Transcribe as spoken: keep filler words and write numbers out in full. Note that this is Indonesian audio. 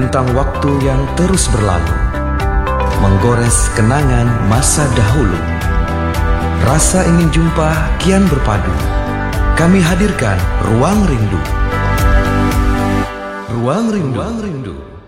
tentang waktu yang terus berlalu, menggores kenangan masa dahulu. Rasa ingin jumpa kian berpadu. Kami hadirkan Ruang Rindu. Ruang Rindu. Ruang Rindu.